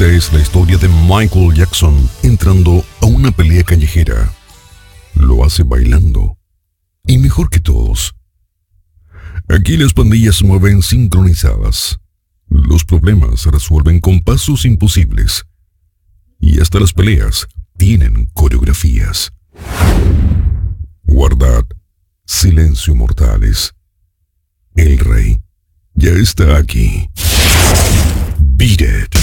Esta es la historia de Michael Jackson entrando a una pelea callejera. Lo hace bailando. Y mejor que todos. Aquí las pandillas se mueven sincronizadas. Los problemas se resuelven con pasos imposibles. Y hasta las peleas tienen coreografías. Guardad silencio, mortales. El rey ya está aquí. Beat it.